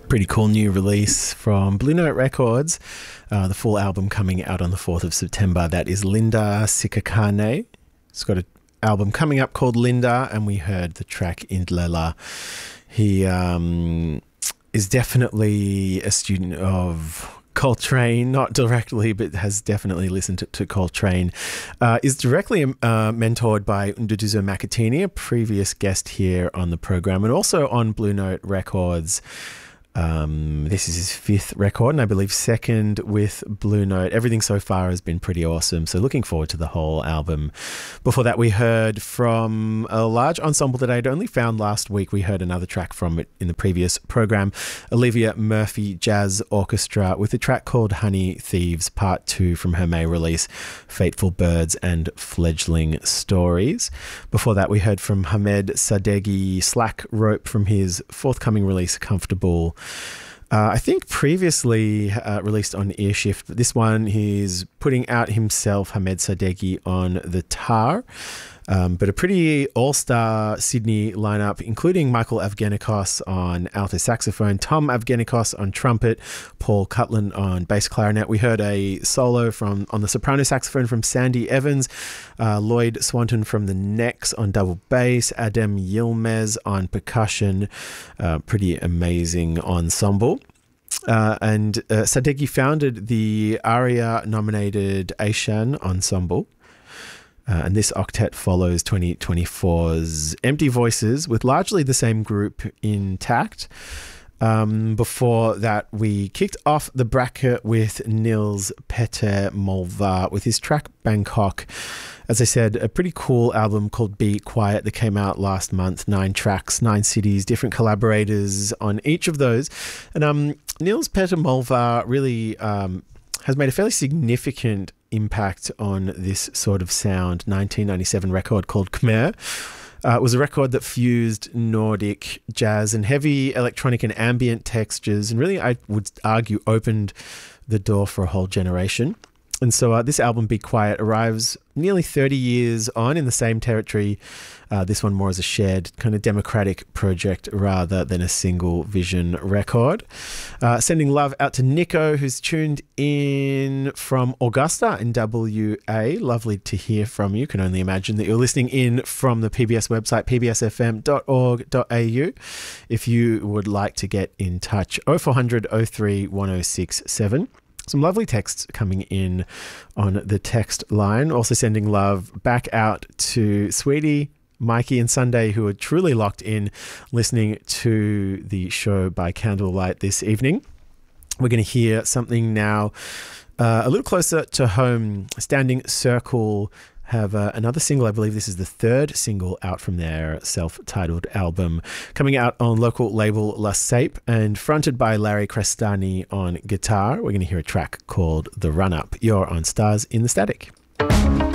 Pretty cool new release from Blue Note Records. The full album coming out on the 4th of September. That is Linda Sikakane. It's got an album coming up called Linda, and we heard the track Indlela. He is definitely a student of Coltrane, not directly, but has definitely listened to Coltrane. Is directly mentored by Nduduzo Makatini, a previous guest here on the program, and also on Blue Note Records. This is his 5th record, and I believe 2nd with Blue Note. Everything so far has been pretty awesome, so looking forward to the whole album. Before that, we heard from a large ensemble that I'd only found last week. We heard another track from it in the previous program, Olivia Murphy Jazz Orchestra, with a track called Honey Thieves Part 2 from her May release, Fateful Birds and Fledgling Stories. Before that, we heard from Hamed Sadeghi Slack Rope from his forthcoming release, Comfortable. I think previously released on Earshift. This one he's putting out himself, Hamed Sadeghi, on the tar. But a pretty all-star Sydney lineup, including Michael Avgenikos on alto saxophone, Tom Avgenikos on trumpet, Paul Cutland on bass clarinet. We heard a solo on the soprano saxophone from Sandy Evans, Lloyd Swanton from the Necks on double bass, Adem Yilmaz on percussion. Pretty amazing ensemble. And Sadeghi founded the ARIA-nominated Aishan Ensemble. And this octet follows 2024's Empty Voices with largely the same group intact. Before that, we kicked off the bracket with Nils Petter Molvar with his track Bangkok. As I said, a pretty cool album called Be Quiet that came out last month. 9 tracks, 9 cities, different collaborators on each of those. And Nils Petter Molvar really has made a fairly significant impact on this sort of sound. 1997 record called Khmer. It was a record that fused Nordic jazz and heavy electronic and ambient textures, and really, I would argue, opened the door for a whole generation. And so this album, Be Quiet, arrives nearly 30 years on in the same territory. This one more as a shared kind of democratic project rather than a single vision record. Sending love out to Nico, who's tuned in from Augusta in WA. Lovely to hear from you. Can only imagine that you're listening in from the PBS website, pbsfm.org.au. If you would like to get in touch, 0400 03 1067. Some lovely texts coming in on the text line. Also sending love back out to Sweetie, Mikey and Sunday, who are truly locked in listening to the show by candlelight this evening. We're going to hear something now a little closer to home. Standing Circle have another single. I believe this is the 3rd single out from their self-titled album, coming out on local label La Sape and fronted by Larry Crestani on guitar. We're going to hear a track called The Run Up. You're on Stars in the Static.